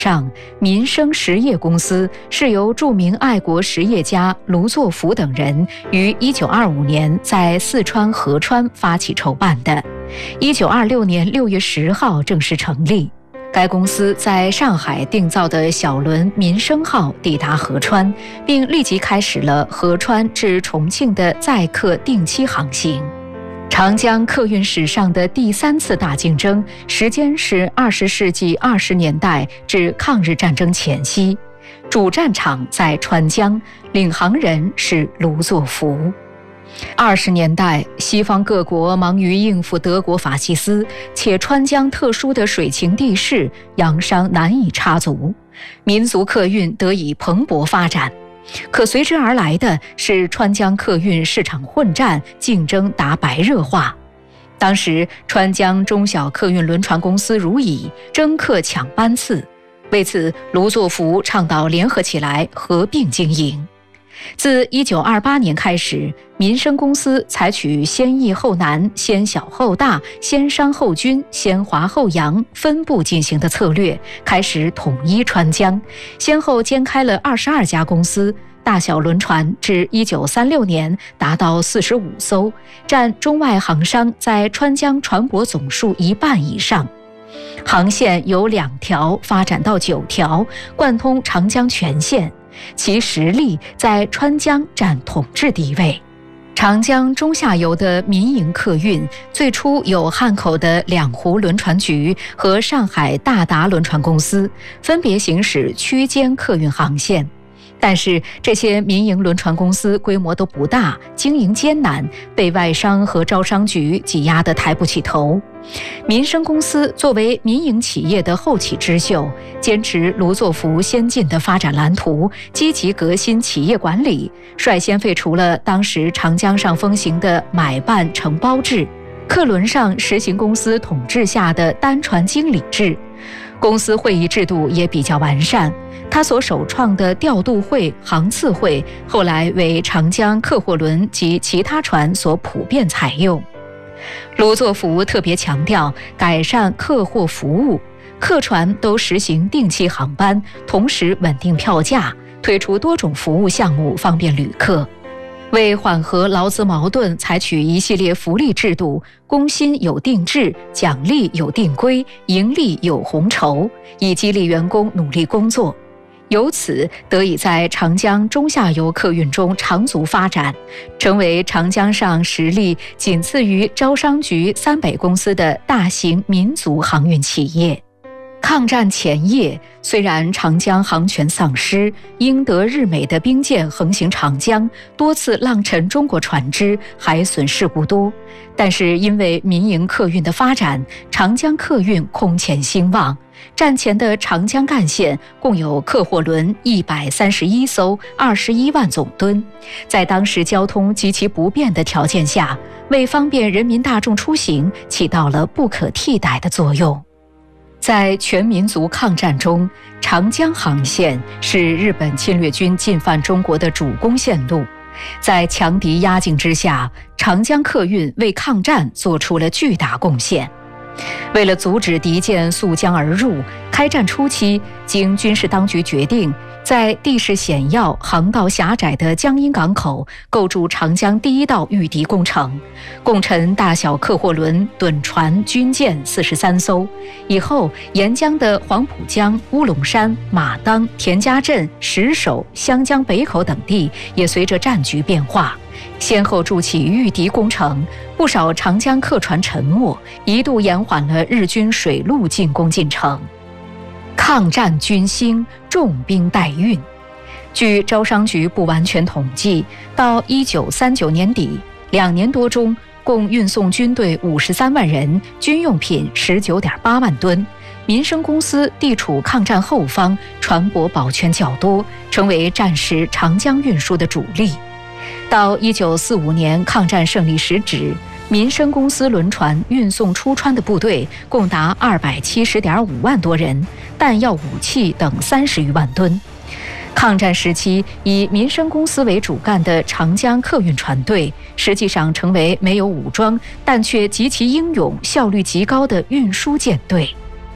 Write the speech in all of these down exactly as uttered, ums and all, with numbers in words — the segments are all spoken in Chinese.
上，民生实业公司是由著名爱国实业家卢作孚等人于一九二五年在四川合川发起筹办的，一九二六年六月十号正式成立。该公司在上海定造的小轮民生号抵达合川，并立即开始了合川至重庆的载客定期航行。长江客运史上的第三次大竞争，时间是二十世纪二十年代至抗日战争前夕，主战场在川江，领航人是卢作孚。二十年代，西方各国忙于应付德国法西斯，且川江特殊的水情地势，洋商难以插足，民族客运得以蓬勃发展。可随之而来的是川江客运市场混战，竞争达白热化。当时，川江中小客运轮船公司如蚁，争客抢班次。为此，卢作孚倡导联合起来，合并经营。自一九二八年开始，民生公司采取先易后难、先小后大、先商后军、先华后扬分步进行的策略，开始统一川江，先后兼开了二十二家公司，大小轮船至一九三六年达到四十五艘，占中外航商在川江船舶总数一半以上。航线由两条发展到九条，贯通长江全线，其实力在川江占统治地位。长江中下游的民营客运最初有汉口的两湖轮船局和上海大达轮船公司，分别行使区间客运航线。但是这些民营轮船公司规模都不大，经营艰难，被外商和招商局挤压得抬不起头。民生公司作为民营企业的后起之秀，坚持卢作孚先进的发展蓝图，积极革新企业管理，率先废除了当时长江上风行的买办承包制，客轮上实行公司统治下的单船经理制，公司会议制度也比较完善。他所首创的调度会、航次会，后来为长江客货轮及其他船所普遍采用。卢作孚特别强调改善客货服务，客船都实行定期航班，同时稳定票价，推出多种服务项目方便旅客。为缓和劳资矛盾，采取一系列福利制度，工薪有定制，奖励有定规，盈利有红酬，以激励员工努力工作。由此得以在长江中下游客运中长足发展，成为长江上实力仅次于招商局三北公司的大型民族航运企业。抗战前夜，虽然长江航权丧失，英德日美的兵舰横行长江，多次浪沉中国船只，海损事故多，但是因为民营客运的发展，长江客运空前兴旺。战前的长江干线共有客货轮一百三十一艘，二十一万总吨。在当时交通极其不便的条件下，为方便人民大众出行，起到了不可替代的作用。在全民族抗战中，长江航线是日本侵略军进犯中国的主攻线路。在强敌压境之下，长江客运为抗战做出了巨大贡献。为了阻止敌舰溯江而入，开战初期，经军事当局决定，在地势险要、航道狭窄的江阴港口构筑长江第一道御敌工程，共沉大小客货轮、趸船、军舰四十三艘。以后，沿江的黄浦江、乌龙山、马当、田家镇、石首、湘江北口等地也随着战局变化，先后筑起御敌工程，不少长江客船沉没，一度延缓了日军水陆进攻进程。抗战军兴，重兵待运。据招商局不完全统计，到一九三九年底，两年多中，共运送军队五十三万人，军用品十九点八万吨。民生公司地处抗战后方，船舶保全较多，成为战时长江运输的主力。到一九四五年抗战胜利时止，民生公司轮船运送出川的部队共达二百七十点五万多人，弹药、武器等三十余万吨。抗战时期，以民生公司为主干的长江客运船队，实际上成为没有武装但却极其英勇、效率极高的运输舰队。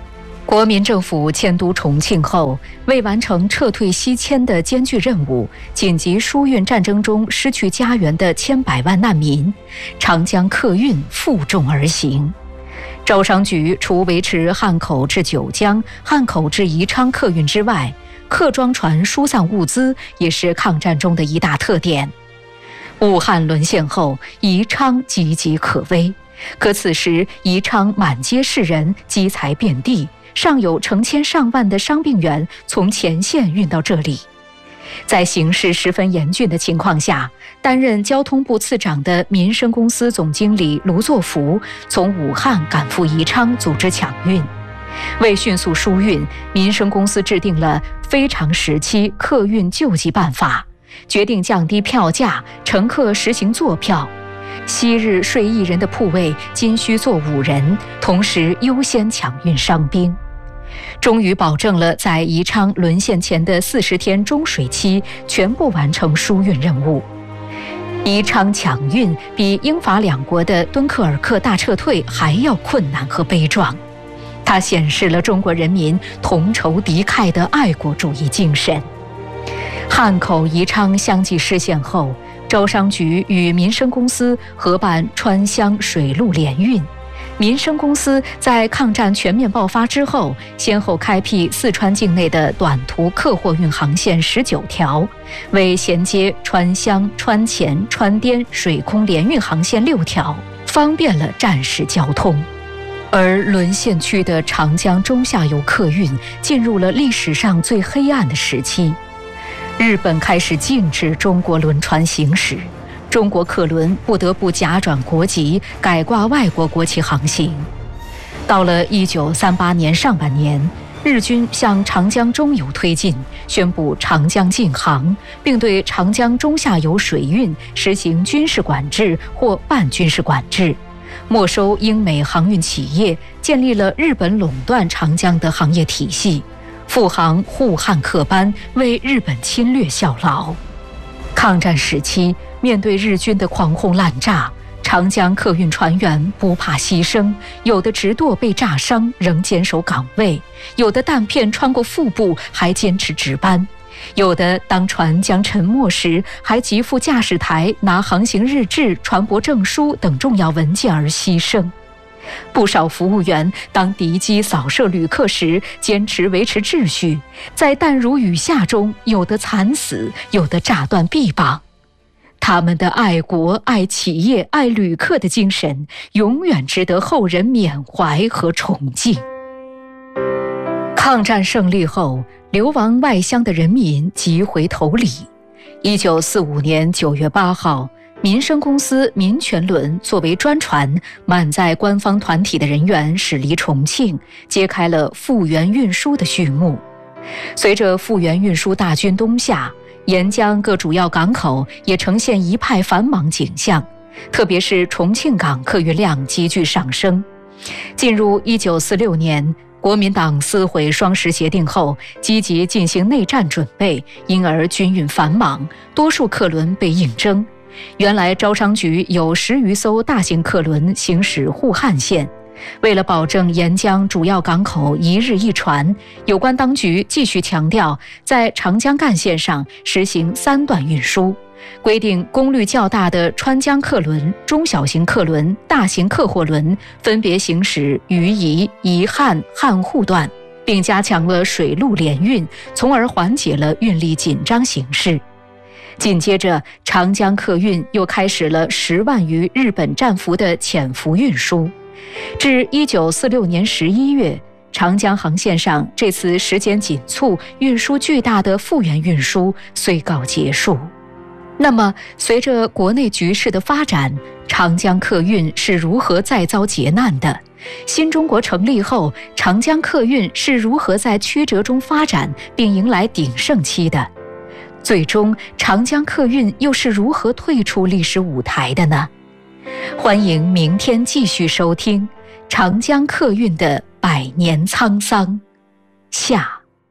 国民政府迁都重庆后，为完成撤退西迁的艰巨任务，紧急疏运战争中失去家园的千百万难民，长江客运负重而行。招商局除维持汉口至九江、汉口至宜昌客运之外，客装船疏散物资也是抗战中的一大特点。武汉沦陷后，宜昌岌岌可危，可此时宜昌满街是人，积财遍地，尚有成千上万的伤病员从前线运到这里。在形势十分严峻的情况下，担任交通部次长的民生公司总经理卢作孚从武汉赶赴宜昌组织抢运。为迅速疏运，民生公司制定了非常时期客运救济办法，决定降低票价，乘客实行坐票。昔日睡一人的铺位今需坐五人，同时优先抢运伤兵。终于保证了在宜昌沦陷前的四十天中水期全部完成疏运任务。宜昌抢运比英法两国的敦刻尔克大撤退还要困难和悲壮，它显示了中国人民同仇敌忾的爱国主义精神。汉口、宜昌相继失陷后，招商局与民生公司合办川湘水陆联运。民生公司在抗战全面爆发之后，先后开辟四川境内的短途客货运航线十九条，为衔接川湘、川黔、川滇水空联运航线六条，方便了战时交通。而沦陷区的长江中下游客运进入了历史上最黑暗的时期。日本开始禁止中国轮船行驶，中国客轮不得不假转国籍，改挂外国国旗航行。到了一九三八年上半年，日军向长江中游推进，宣布长江禁航，并对长江中下游水运实行军事管制或半军事管制，没收英美航运企业，建立了日本垄断长江的行业体系，复航沪汉客班，为日本侵略效劳。抗战时期，面对日军的狂轰滥炸，长江客运船员不怕牺牲，有的直舵被炸伤仍坚守岗位，有的弹片穿过腹部还坚持值班，有的当船将沉没时还急赴驾驶台拿航行日志、船舶证书等重要文件而牺牲。不少服务员当敌机扫射旅客时坚持维持秩序，在弹如雨下中，有的惨死，有的炸断臂膀。他们的爱国、爱企业、爱旅客的精神，永远值得后人缅怀和崇敬。抗战胜利后，流亡外乡的人民急回头里。一九四五年九月八号，民生公司民权轮作为专船，满载官方团体的人员驶离重庆，揭开了复员运输的序幕。随着复员运输大军东下，沿江各主要港口也呈现一派繁忙景象，特别是重庆港客运量急剧上升。进入一九四六年，国民党撕毁双十协定后，积极进行内战准备，因而军运繁忙，多数客轮被应征。原来招商局有十余艘大型客轮行驶沪汉线，为了保证沿江主要港口一日一船，有关当局继续强调在长江干线上实行三段运输，规定功率较大的川江客轮、中小型客轮、大型客货轮分别行驶渝宜、宜汉、汉沪段，并加强了水陆联运，从而缓解了运力紧张形势。紧接着，长江客运又开始了十万余日本战俘的潜伏运输。至一九四六年十一月，长江航线上这次时间紧促、运输巨大的复员运输虽告结束。那么，随着国内局势的发展，长江客运是如何再遭劫难的？新中国成立后，长江客运是如何在曲折中发展并迎来鼎盛期的？最终，长江客运又是如何退出历史舞台的呢？欢迎明天继续收听长江客运的百年沧桑下。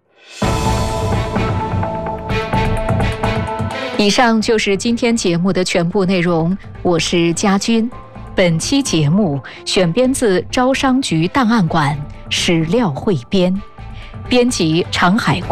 以上就是今天节目的全部内容，我是佳君。本期节目选编自招商局档案馆， 史料汇编，编辑常海